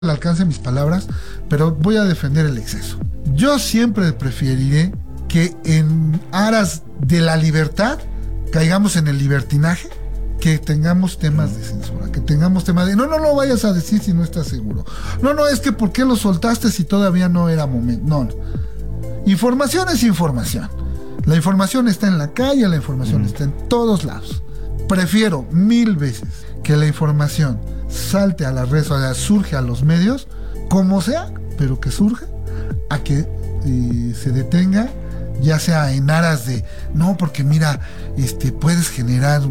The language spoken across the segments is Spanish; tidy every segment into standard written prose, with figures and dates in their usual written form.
al alcance de mis palabras, pero voy a defender el exceso. Yo siempre preferiré que en aras de la libertad caigamos en el libertinaje, que tengamos temas de censura, que tengamos temas de no lo vayas a decir si no estás seguro. No, es que ¿por qué lo soltaste si todavía no era momento? No. Información es información. La información está en la calle, la información está en todos lados. Prefiero 1000 veces que la información salte a las redes sociales, surge a los medios, como sea, pero que surja, a que se detenga, ya sea en aras de no, porque mira, puedes generar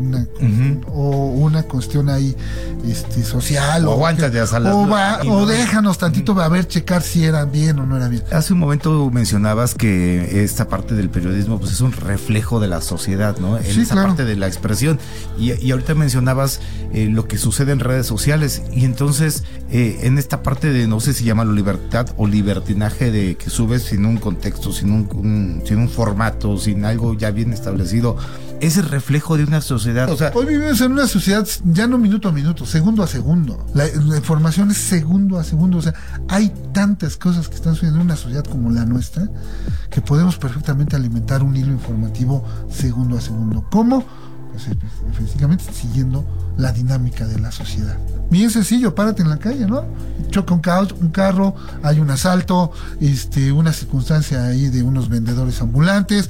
una cuestión ahí social, o aguántate a salar, o déjanos tantito a ver, checar si era bien o no era bien. Hace un momento mencionabas que esta parte del periodismo pues es un reflejo de la sociedad, ¿no? En sí, esa claro. parte de la expresión, y ahorita mencionabas lo que sucede en redes sociales, y entonces en esta parte de, no sé si llamarlo libertad o libertinaje, de que subes sin un contexto, sin un formato, sin algo ya bien establecido, es el reflejo de una sociedad. O sea, hoy vivimos en una sociedad ya no minuto a minuto, segundo a segundo. La información es segundo a segundo. O sea, hay tantas cosas que están sucediendo en una sociedad como la nuestra que podemos perfectamente alimentar un hilo informativo segundo a segundo. ¿Cómo? Pues efectivamente siguiendo la dinámica de la sociedad. Bien sencillo, párate en la calle, ¿no? Choca un carro, hay un asalto, una circunstancia ahí de unos vendedores ambulantes,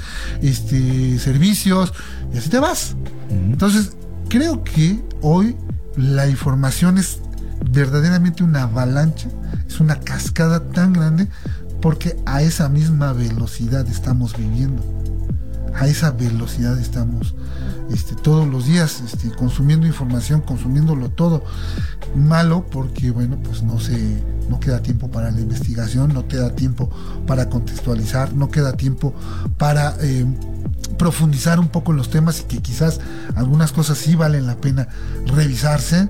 servicios, y así te vas. Entonces, creo que hoy la información es verdaderamente una avalancha, es una cascada tan grande, porque a esa misma velocidad estamos viviendo. A esa velocidad estamos todos los días consumiendo información, consumiéndolo todo. Malo porque, bueno, pues no queda tiempo para la investigación, no queda tiempo para contextualizar, no queda tiempo para profundizar un poco en los temas, y que quizás algunas cosas sí valen la pena revisarse.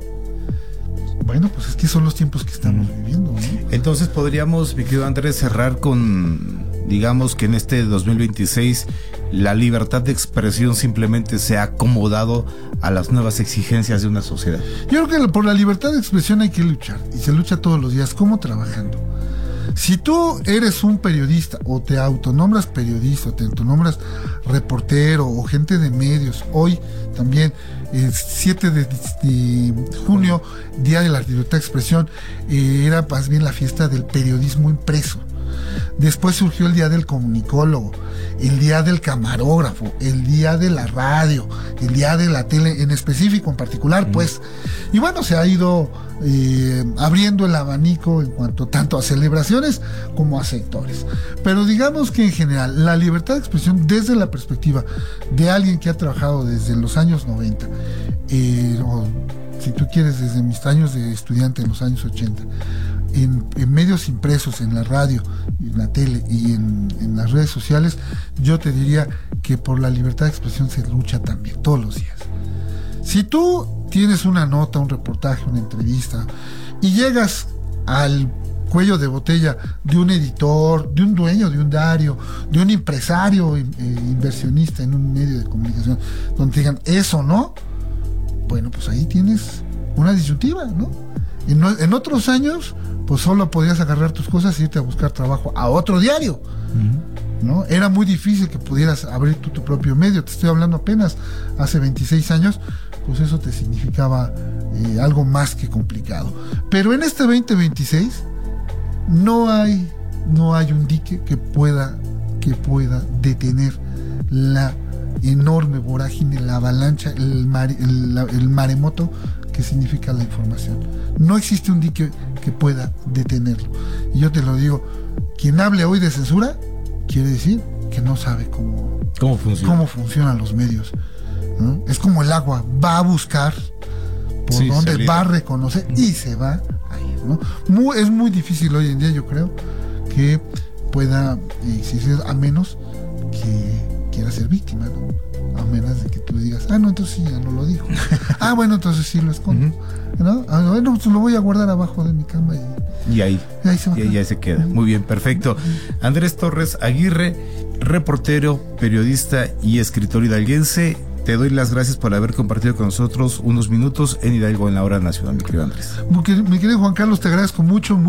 Bueno, pues es que son los tiempos que estamos viviendo, ¿no? Entonces podríamos, mi querido Andrés, cerrar con, digamos, que en este 2026 la libertad de expresión simplemente se ha acomodado a las nuevas exigencias de una sociedad. Yo creo que por la libertad de expresión hay que luchar, y se lucha todos los días. ¿Cómo? Trabajando. Si tú eres un periodista, o te autonombras periodista, o te autonombras reportero, o gente de medios, hoy también, el 7 de junio, Día de la Libertad de Expresión, era más bien la fiesta del periodismo impreso. Después surgió el Día del Comunicólogo, el Día del Camarógrafo, el Día de la Radio, el Día de la Tele, en específico, en particular, pues. Y bueno, se ha ido abriendo el abanico en cuanto tanto a celebraciones como a sectores. Pero digamos que en general, la libertad de expresión, desde la perspectiva de alguien que ha trabajado desde los años 90, o si tú quieres, desde mis años de estudiante en los años 80, en medios impresos, en la radio, en la tele y en las redes sociales, yo te diría que por la libertad de expresión se lucha también, todos los días. Si tú tienes una nota, un reportaje, una entrevista, y llegas al cuello de botella de un editor, de un dueño de un diario, de un empresario inversionista en un medio de comunicación, donde te digan eso no, bueno, pues ahí tienes una disyuntiva, ¿no? En otros años, pues solo podías agarrar tus cosas e irte a buscar trabajo a otro diario, ¿no? Era muy difícil que pudieras abrir tu propio medio. Te estoy hablando apenas hace 26 años, pues eso te significaba algo más que complicado. Pero en este 2026 no hay un dique que pueda detener la enorme vorágine, la avalancha, el maremoto que significa la información. No existe un dique que pueda detenerlo. Y yo te lo digo, quien hable hoy de censura quiere decir que no sabe cómo funcionan los medios, ¿no? Es como el agua, va a buscar por dónde, va a reconocer y se va a ir, ¿no? Es muy difícil hoy en día, yo creo, que pueda existir, a menos que quiera ser víctima, ¿no? A menos de que tú digas, no, entonces sí, ya no lo dijo. Bueno, entonces sí lo escondo, ¿no? Bueno, pues lo voy a guardar abajo de mi cama y ahí se queda. Muy bien, perfecto. Andrés Torres Aguirre, reportero, periodista y escritor hidalguense, te doy las gracias por haber compartido con nosotros unos minutos en Hidalgo en la hora nacional, mi querido Andrés. Mi querido Juan Carlos, te agradezco mucho.